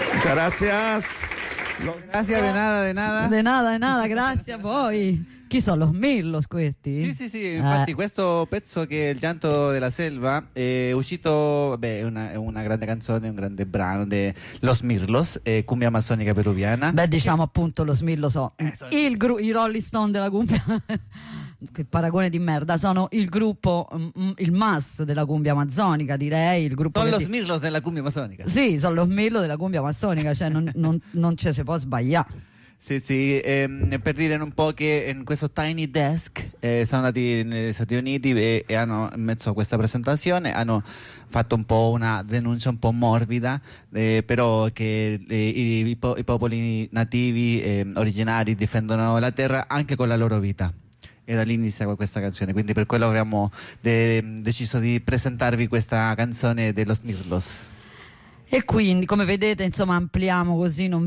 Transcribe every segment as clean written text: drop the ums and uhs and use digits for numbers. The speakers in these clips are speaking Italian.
Gracias. Grazie, de nada, de nada. De nada, de nada, grazie a voi. Chi sono los Mirlos questi? Sì, infatti questo pezzo che è Il llanto della selva è uscito, è una grande canzone, un grande brano di Los Mirlos, cumbia amazzonica peruviana. Beh, diciamo appunto Los Mirlos i Rolling Stone della cumbia. Che paragone di merda, sono il gruppo, il MAS della cumbia amazzonica, direi. Il gruppo sono Los Mirlos della cumbia amazzonica. Sì, sono Los Mirlos della cumbia amazzonica, cioè non ci si può sbagliare. Sì, per dire un po' che in questo Tiny Desk sono andati negli Stati Uniti e hanno, in mezzo a questa presentazione, hanno fatto un po' una denuncia un po' morbida, però che i popoli nativi originari difendono la terra anche con la loro vita. E da lì inizia questa canzone, quindi per quello abbiamo deciso di presentarvi questa canzone dello Mirlos. E quindi, come vedete, insomma, ampliamo così non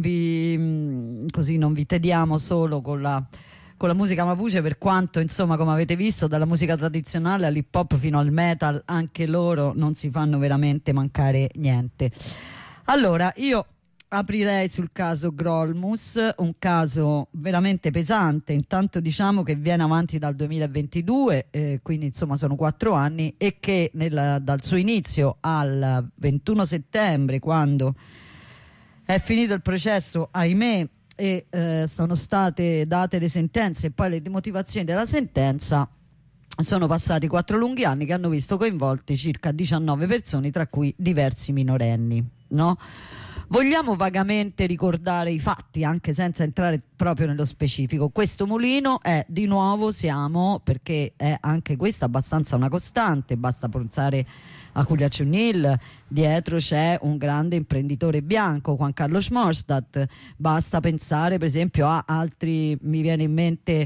vi tediamo solo con la musica mapuche, per quanto, insomma, come avete visto, dalla musica tradizionale all'hip hop fino al metal, anche loro non si fanno veramente mancare niente. Allora, io aprirei sul caso Grolmus, un caso veramente pesante. Intanto diciamo che viene avanti dal 2022, quindi insomma sono 4 anni, e che dal suo inizio al 21 settembre, quando è finito il processo, ahimè, e sono state date le sentenze e poi le motivazioni della sentenza, sono passati 4 lunghi anni che hanno visto coinvolti circa 19 persone, tra cui diversi minorenni, no? Vogliamo vagamente ricordare i fatti, anche senza entrare proprio nello specifico. Questo mulino è, di nuovo, perché è anche questa abbastanza una costante, basta pensare a Julia Chunil, dietro c'è un grande imprenditore bianco, Juan Carlos Morstat, basta pensare per esempio a altri, mi viene in mente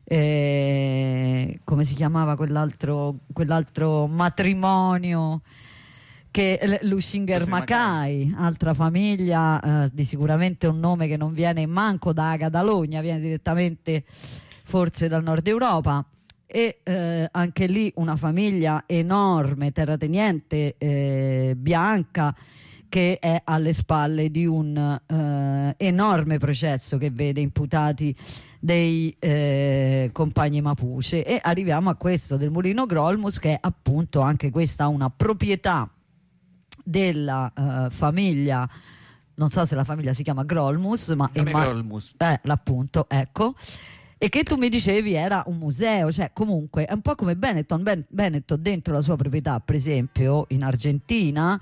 come si chiamava quell'altro matrimonio, che Lushinger Mackay, altra famiglia, di sicuramente un nome che non viene manco da Catalogna, viene direttamente forse dal nord Europa, e anche lì una famiglia enorme, terrateniente, bianca, che è alle spalle di un enorme processo che vede imputati dei compagni mapuche. E arriviamo a questo del mulino Grolmus, che è appunto anche questa una proprietà della famiglia, non so se la famiglia si chiama Grolmus, ma Grolmus. L'appunto, ecco, e che tu mi dicevi era un museo, cioè comunque è un po' come Benetton. Benetton dentro la sua proprietà, per esempio in Argentina,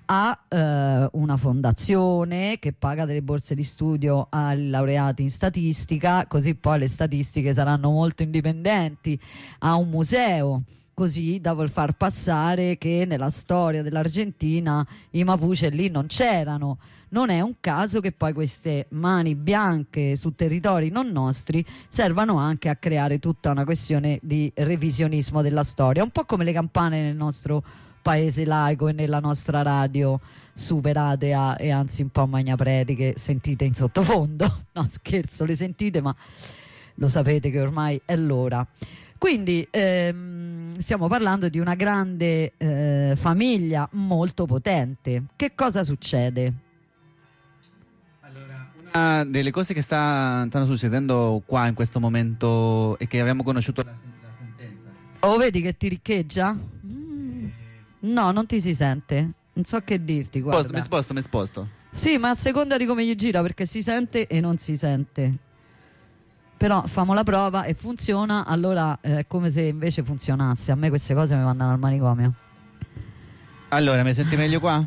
ha una fondazione che paga delle borse di studio ai laureati in statistica, così poi le statistiche saranno molto indipendenti, ha un museo, così da voler far passare che nella storia dell'Argentina i Mapuche lì non c'erano. Non è un caso che poi queste mani bianche su territori non nostri servano anche a creare tutta una questione di revisionismo della storia, un po' come le campane nel nostro paese laico e nella nostra radio super atea e anzi un po' magnapreti, che sentite in sottofondo. No, scherzo, le sentite, ma lo sapete che ormai è l'ora. Quindi stiamo parlando di una grande famiglia molto potente. Che cosa succede? Allora, una delle cose che stanno succedendo qua in questo momento è che abbiamo conosciuto la sentenza. Oh, vedi che ti riccheggia? No, non ti si sente. Non so che dirti, guarda. Mi sposto. Sì, ma a seconda di come gli gira, perché si sente e non si sente. Però famo la prova e funziona, allora è come se invece funzionasse. A me queste cose mi mandano al manicomio. Allora, mi senti meglio qua?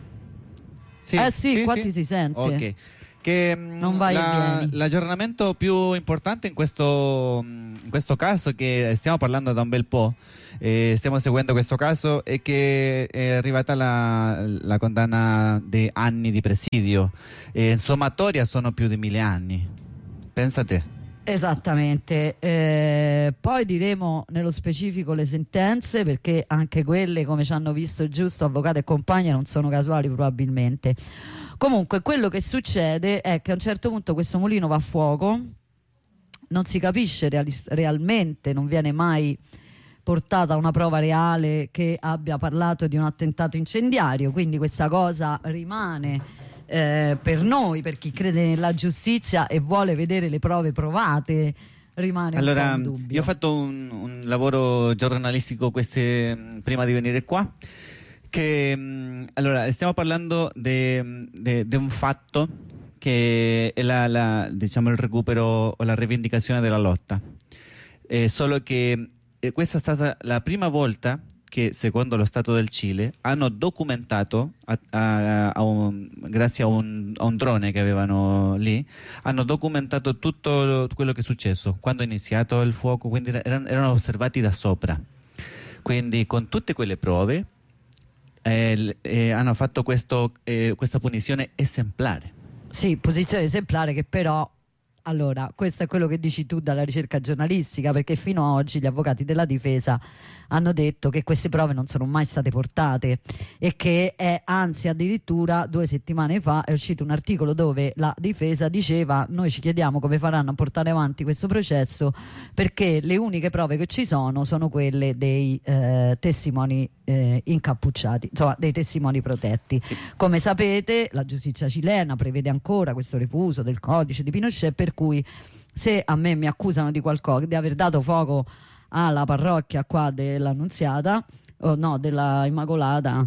Sì, qua ti si sente. Ok. Che non vai e vieni. L'aggiornamento più importante in questo caso, che stiamo parlando da un bel po', stiamo seguendo questo caso, è che è arrivata la condanna di anni di presidio. In sommatoria sono più di 1000 anni. Pensate. Esattamente, poi diremo nello specifico le sentenze, perché anche quelle, come ci hanno visto giusto avvocato e compagni, non sono casuali probabilmente. Comunque quello che succede è che a un certo punto questo mulino va a fuoco, non si capisce realmente, non viene mai portata una prova reale che abbia parlato di un attentato incendiario, quindi questa cosa rimane per noi, per chi crede nella giustizia e vuole vedere le prove provate, rimane un po' un dubbio. Io ho fatto un lavoro giornalistico prima di venire qua, che allora stiamo parlando di un fatto che è diciamo il recupero o la rivendicazione della lotta, solo che questa è stata la prima volta che, secondo lo Stato del Cile, hanno documentato, grazie a un drone che avevano lì, hanno documentato tutto quello che è successo, quando è iniziato il fuoco, quindi erano osservati da sopra. Quindi con tutte quelle prove hanno fatto questa punizione esemplare. Sì, posizione esemplare che però... Allora, questo è quello che dici tu dalla ricerca giornalistica, perché fino ad oggi gli avvocati della difesa hanno detto che queste prove non sono mai state portate e che anzi addirittura 2 settimane fa è uscito un articolo dove la difesa diceva: noi ci chiediamo come faranno a portare avanti questo processo, perché le uniche prove che ci sono quelle dei testimoni incappucciati, insomma dei testimoni protetti. Sì. Come sapete, la giustizia cilena prevede ancora questo refuso del codice di Pinochet, per cui se a me mi accusano di qualcosa, di aver dato fuoco alla parrocchia qua dell'Annunziata, o no, della Immacolata,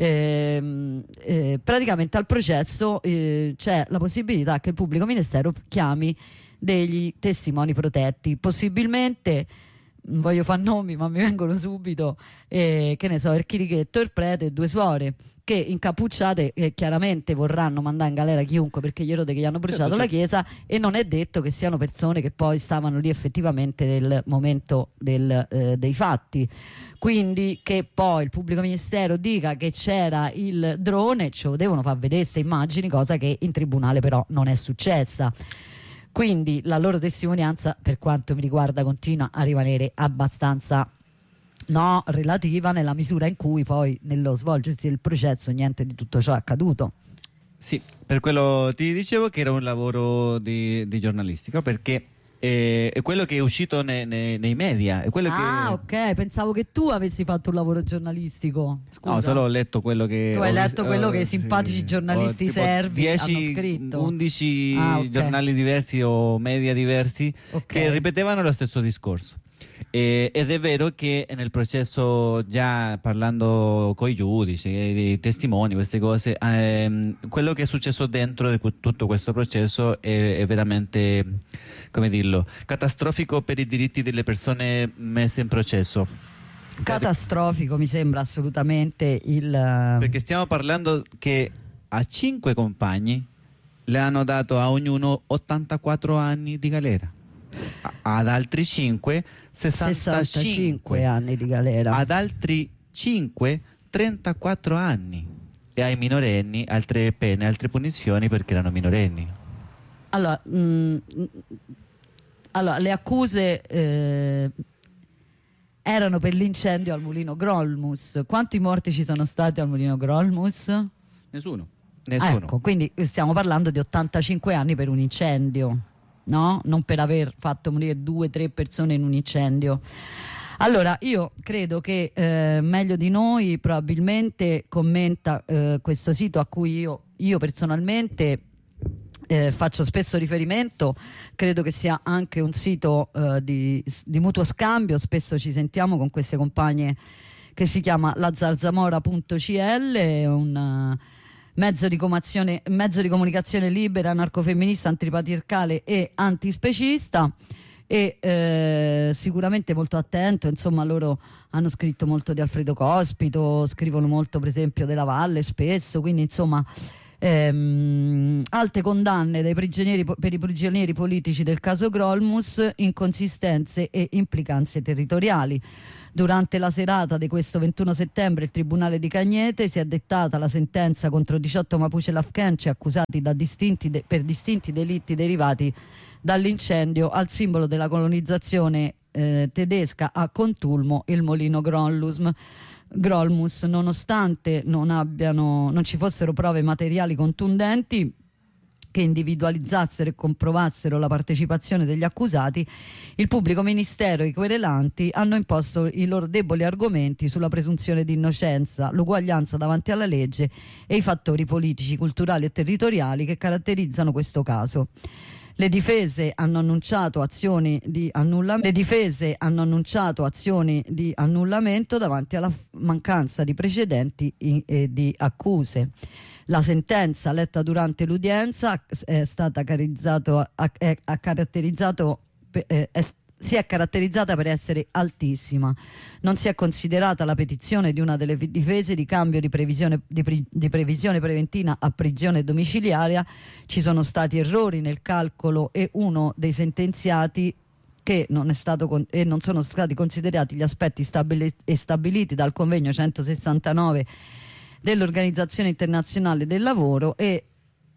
praticamente al processo c'è la possibilità che il pubblico ministero chiami degli testimoni protetti, possibilmente, non voglio fare nomi ma mi vengono subito, che ne so, il chirichetto, il prete e 2 suore che incappucciate chiaramente vorranno mandare in galera chiunque, perché gli erode che gli hanno bruciato la chiesa, e non è detto che siano persone che poi stavano lì effettivamente nel momento dei fatti. Quindi che poi il pubblico ministero dica che c'era il drone, ce lo devono far vedere queste immagini, cosa che in tribunale però non è successa. Quindi la loro testimonianza, per quanto mi riguarda, continua a rimanere abbastanza relativa, nella misura in cui poi nello svolgersi del processo niente di tutto ciò è accaduto. Sì, per quello ti dicevo che era un lavoro di giornalistica, perché è quello che è uscito nei media. È quello ok, pensavo che tu avessi fatto un lavoro giornalistico. Scusa. No, solo ho letto quello che... Tu hai letto quello che i simpatici giornalisti servi hanno scritto. 11 giornali diversi o media diversi che ripetevano lo stesso discorso. Ed è vero che nel processo, già parlando con i giudici, i testimoni, queste cose, quello che è successo dentro di tutto questo processo è veramente, come dirlo, catastrofico per i diritti delle persone messe in processo. Catastrofico mi sembra assolutamente perché stiamo parlando che a 5 compagni le hanno dato a ognuno 84 anni di galera, ad altri 5 65 anni di galera, ad altri 5 34 anni, e ai minorenni altre pene, altre punizioni perché erano minorenni. Allora, le accuse erano per l'incendio al mulino Grolmus. Quanti morti ci sono stati al mulino Grolmus? Nessuno. Ecco, quindi stiamo parlando di 85 anni per un incendio, no? Non per aver fatto morire 2-3 persone in un incendio. Allora, io credo che meglio di noi probabilmente commenta questo sito a cui io personalmente faccio spesso riferimento. Credo che sia anche un sito di mutuo scambio. Spesso ci sentiamo con queste compagne, che si chiama lazarzamora.cl, è un mezzo di comunicazione libera, anarcofemminista, antipatriarcale e antispecista, e sicuramente molto attento. Insomma, loro hanno scritto molto di Alfredo Cospito, scrivono molto per esempio della Valle spesso, quindi insomma alte condanne per i prigionieri politici del caso Grolmus, inconsistenze e implicanze territoriali. Durante la serata di questo 21 settembre il Tribunale di Cagnete si è dettata la sentenza contro 18 Mapuche lafkenci accusati per distinti delitti derivati dall'incendio al simbolo della colonizzazione tedesca a Contulmo, il mulino Grolmus. Nonostante non ci fossero prove materiali contundenti, che individualizzassero e comprovassero la partecipazione degli accusati, il pubblico ministero e i querelanti hanno imposto i loro deboli argomenti sulla presunzione di innocenza, l'uguaglianza davanti alla legge e i fattori politici, culturali e territoriali che caratterizzano questo caso. Le difese hanno annunciato azioni di annullamento davanti alla mancanza di precedenti e di accuse. La sentenza letta durante l'udienza si è caratterizzata per essere altissima. Non si è considerata la petizione di una delle difese di cambio di previsione preventiva a prigione domiciliare. Ci sono stati errori nel calcolo e uno dei sentenziati che non sono stati considerati gli aspetti stabiliti dal convegno 169 dell'Organizzazione Internazionale del Lavoro e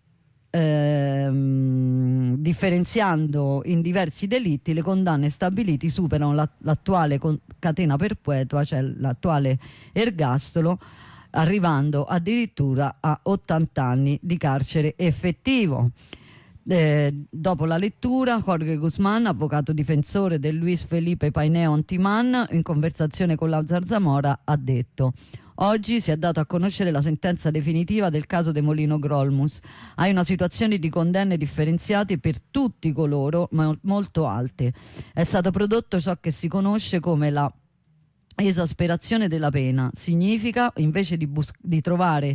differenziando in diversi delitti, le condanne stabiliti superano l'attuale catena perpetua, cioè l'attuale ergastolo, arrivando addirittura a 80 anni di carcere effettivo. Dopo la lettura, Jorge Guzmán, avvocato difensore del Luis Felipe Paineo Antimán, in conversazione con la Zarzamora ha detto: oggi si è dato a conoscere la sentenza definitiva del caso de Molino Grolmus. Hai una situazione di condanne differenziate per tutti coloro, ma molto alte. È stato prodotto ciò che si conosce come la esasperazione della pena. Significa, invece di trovare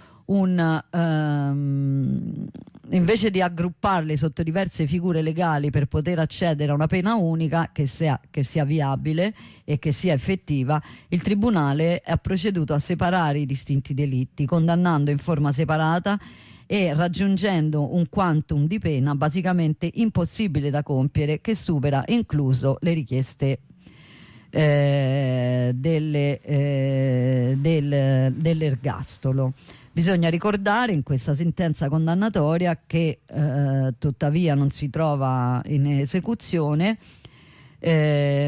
invece di aggrupparli sotto diverse figure legali per poter accedere a una pena unica che sia viabile e che sia effettiva, il Tribunale ha proceduto a separare i distinti delitti, condannando in forma separata e raggiungendo un quantum di pena basicamente impossibile da compiere, che supera incluso le richieste dell'ergastolo. Bisogna ricordare in questa sentenza condannatoria che tuttavia non si trova in esecuzione, che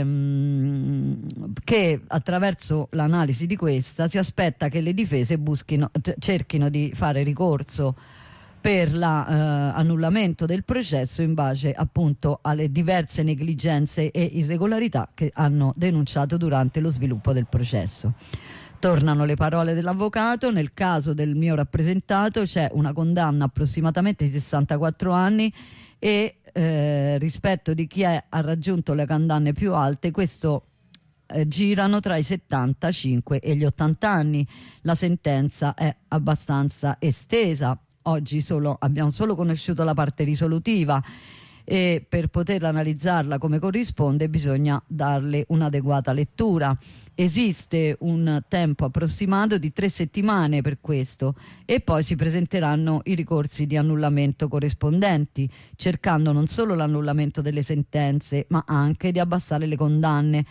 attraverso l'analisi di questa si aspetta che le difese cerchino di fare ricorso per l'annullamento del processo in base appunto alle diverse negligenze e irregolarità che hanno denunciato durante lo sviluppo del processo. Tornano le parole dell'avvocato: nel caso del mio rappresentato c'è una condanna approssimatamente di 64 anni e rispetto di chi ha raggiunto le condanne più alte, questo girano tra i 75 e gli 80 anni. La sentenza è abbastanza estesa. Oggi abbiamo solo conosciuto la parte risolutiva e per poterla analizzarla come corrisponde bisogna darle un'adeguata lettura. Esiste un tempo approssimato di 3 settimane per questo e poi si presenteranno i ricorsi di annullamento corrispondenti, cercando non solo l'annullamento delle sentenze ma anche di abbassare le condanne,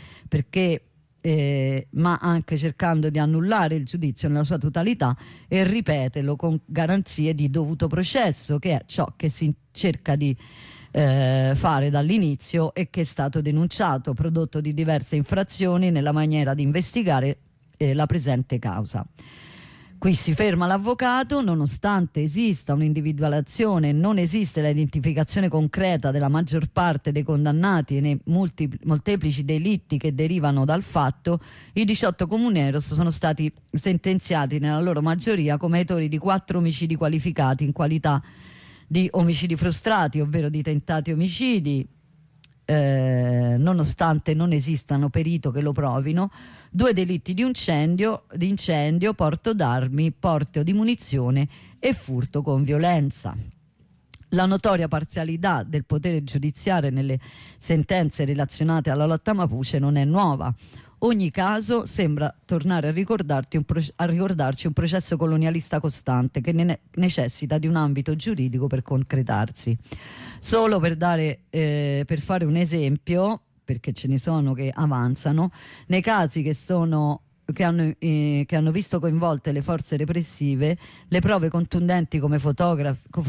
ma anche cercando di annullare il giudizio nella sua totalità e ripeterlo con garanzie di dovuto processo, che è ciò che si cerca di fare dall'inizio e che è stato denunciato, prodotto di diverse infrazioni nella maniera di investigare la presente causa. Qui si ferma l'avvocato: nonostante esista un'individuazione, non esiste l'identificazione concreta della maggior parte dei condannati e nei molteplici delitti che derivano dal fatto, i 18 comuneros sono stati sentenziati nella loro maggioria come autori di 4 omicidi qualificati in qualità di omicidi frustrati, ovvero di tentati omicidi, nonostante non esistano perito che lo provino, 2 delitti di incendio, porto d'armi, porto di munizione e furto con violenza. La notoria parzialità del potere giudiziario nelle sentenze relazionate alla lotta mapuche non è nuova. Ogni caso sembra tornare a ricordarci un processo colonialista costante che necessita di un ambito giuridico per concretarsi. Solo per fare un esempio, perché ce ne sono che avanzano, nei casi che hanno visto coinvolte le forze repressive, le prove contundenti come